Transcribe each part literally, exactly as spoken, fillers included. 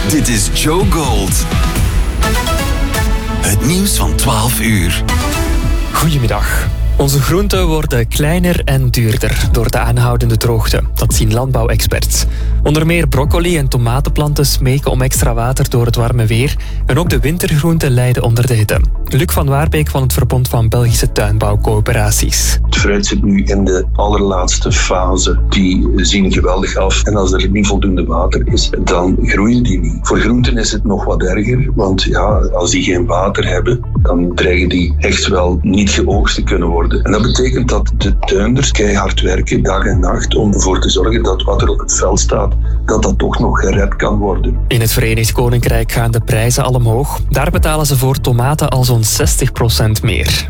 Dit is Joe Gold. Het nieuws van twaalf uur. Goedemiddag. Onze groenten worden kleiner en duurder door de aanhoudende droogte. Dat zien landbouwexperts. Onder meer broccoli en tomatenplanten smeken om extra water door het warme weer. En ook de wintergroenten lijden onder de hitte. Luc van Waarbeek van het Verbond van Belgische Tuinbouwcoöperaties. Het fruit zit nu in de allerlaatste fase. Die zien geweldig af. En als er niet voldoende water is, dan groeien die niet. Voor groenten is het nog wat erger. Want ja, als die geen water hebben, dan dreigen die echt wel niet geoogst te kunnen worden. En dat betekent dat de tuinders keihard werken, dag en nacht, om ervoor te zorgen dat wat er op het veld staat, dat dat toch nog gered kan worden. In het Verenigd Koninkrijk gaan de prijzen al omhoog. Daar betalen ze voor tomaten al zo'n zestig procent meer.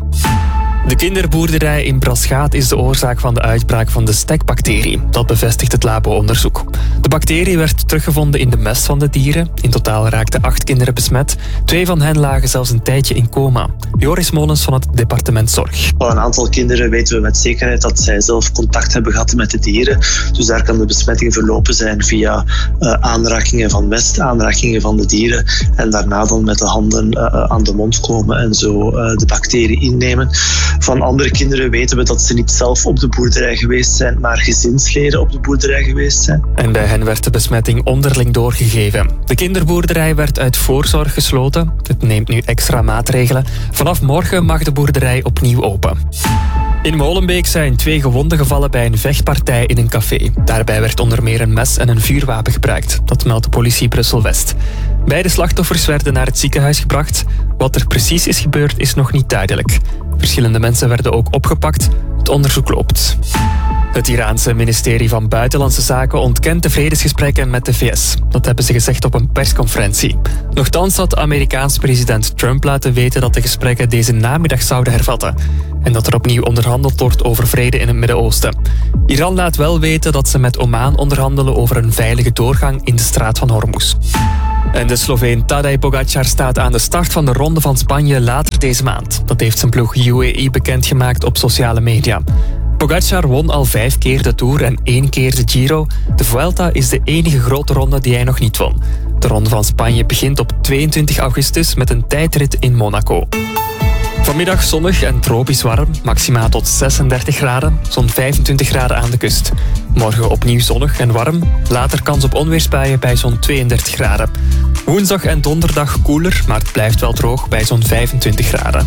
De kinderboerderij in Braschaat is de oorzaak van de uitbraak van de stekbacterie. Dat bevestigt het labo-onderzoek. De bacterie werd teruggevonden in de mest van de dieren. In totaal raakten acht kinderen besmet. Twee van hen lagen zelfs een tijdje in coma. Joris Molens van het departement Zorg. Van een aantal kinderen weten we met zekerheid dat zij zelf contact hebben gehad met de dieren. Dus daar kan de besmetting verlopen zijn via uh, aanrakingen van mest, aanrakingen van de dieren. En daarna dan met de handen uh, aan de mond komen en zo uh, de bacterie innemen. Van andere kinderen weten we dat ze niet zelf op de boerderij geweest zijn, maar gezinsleden op de boerderij geweest zijn. En bij hen werd de besmetting onderling doorgegeven. De kinderboerderij werd uit voorzorg gesloten. Het neemt nu extra maatregelen. Vanaf morgen mag de boerderij opnieuw open. In Molenbeek zijn twee gewonden gevallen bij een vechtpartij in een café. Daarbij werd onder meer een mes en een vuurwapen gebruikt. Dat meldt de politie Brussel-West. Beide slachtoffers werden naar het ziekenhuis gebracht. Wat er precies is gebeurd is nog niet duidelijk. Verschillende mensen werden ook opgepakt. Het onderzoek loopt. Het Iraanse ministerie van Buitenlandse Zaken ontkent de vredesgesprekken met de V S. Dat hebben ze gezegd op een persconferentie. Nochtans had Amerikaans president Trump laten weten dat de gesprekken deze namiddag zouden hervatten. En dat er opnieuw onderhandeld wordt over vrede in het Midden-Oosten. Iran laat wel weten dat ze met Oman onderhandelen over een veilige doorgang in de straat van Hormuz. En de Sloveen Tadej Pogačar staat aan de start van de Ronde van Spanje later deze maand. Dat heeft zijn ploeg U A E bekendgemaakt op sociale media. Pogačar won al vijf keer de Tour en één keer de Giro. De Vuelta is de enige grote ronde die hij nog niet won. De Ronde van Spanje begint op tweeëntwintig augustus met een tijdrit in Monaco. Vanmiddag zonnig en tropisch warm, maxima tot zesendertig graden, zo'n vijfentwintig graden aan de kust. Morgen opnieuw zonnig en warm, later kans op onweersbuien bij zo'n tweeëndertig graden. Woensdag en donderdag koeler, maar het blijft wel droog bij zo'n vijfentwintig graden.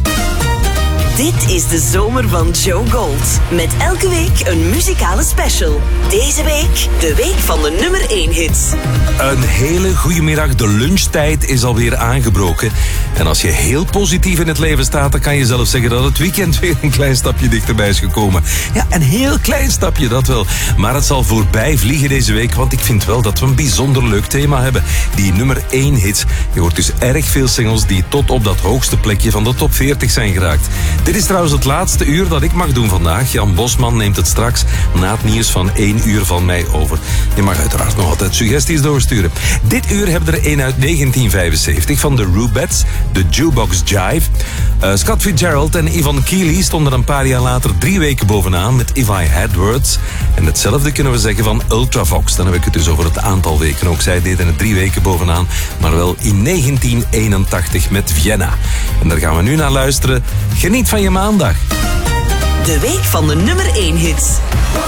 Dit is de zomer van Joe Gold. Met elke week een muzikale special. Deze week de week van de nummer één hits. Een hele goede middag. De lunchtijd is alweer aangebroken. En als je heel positief in het leven staat, dan kan je zelf zeggen dat het weekend weer een klein stapje dichterbij is gekomen. Ja, een heel klein stapje, dat wel. Maar het zal voorbij vliegen deze week, want ik vind wel dat we een bijzonder leuk thema hebben. Die nummer één hits. Je hoort dus erg veel singles die tot op dat hoogste plekje van de top veertig zijn geraakt. Dit is trouwens het laatste uur dat ik mag doen vandaag. Jan Bosman neemt het straks na het nieuws van één uur van mij over. Je mag uiteraard nog altijd suggesties doorsturen. Dit uur hebben we er één uit negentien vijfenzeventig van de Rubettes, de Jukebox Jive. Uh, Scott Fitzgerald en Yvonne Keely stonden een paar jaar later drie weken bovenaan met If I Had Words. En hetzelfde kunnen we zeggen van Ultravox. Dan heb ik het dus over het aantal weken. Ook zij deden het drie weken bovenaan, maar wel in negentien eenentachtig met Vienna. En daar gaan we nu naar luisteren. Geniet van je maandag. De week van de nummer één hits.